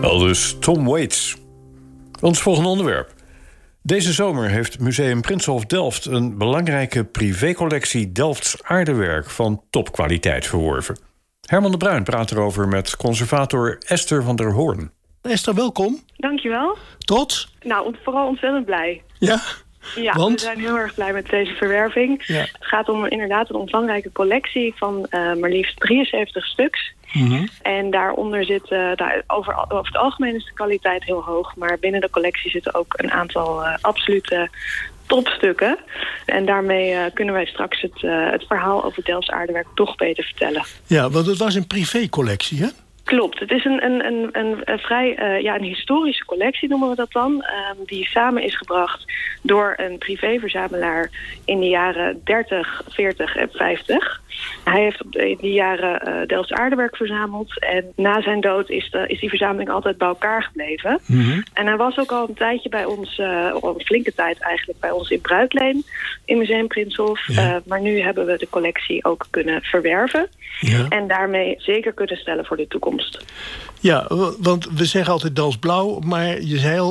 Aldus Tom Waits. Ons volgende onderwerp. Deze zomer heeft Museum Prinsenhof Delft een belangrijke privécollectie Delfts aardewerk van topkwaliteit verworven. Herman de Bruin praat erover met conservator Esther van der Hoorn. Esther, welkom. Dankjewel. Trots? Nou, vooral ontzettend blij. Ja? Ja, want? We zijn heel erg blij met deze verwerving. Ja. Het gaat om inderdaad een omvangrijke collectie van maar liefst 73 stuks. Mm-hmm. En daaronder zit, over het algemeen is de kwaliteit heel hoog, maar binnen de collectie zitten ook een aantal absolute topstukken. En daarmee kunnen wij straks het verhaal over Delfts aardewerk toch beter vertellen. Ja, want het was een privécollectie, hè? Klopt, het is een vrij een historische collectie, noemen we dat dan. Die samen is gebracht door een privéverzamelaar in de jaren 30, 40 en 50. Hij heeft in die jaren Delfts aardewerk verzameld. En na zijn dood is die verzameling altijd bij elkaar gebleven. Mm-hmm. En hij was ook al een tijdje bij ons, al een flinke tijd eigenlijk, bij ons in Bruikleen in Museum Prinsenhof. Ja. Maar nu hebben we de collectie ook kunnen verwerven. Ja. En daarmee zeker kunnen stellen voor de toekomst. Ja, want we zeggen altijd Delfts blauw, maar je zei al,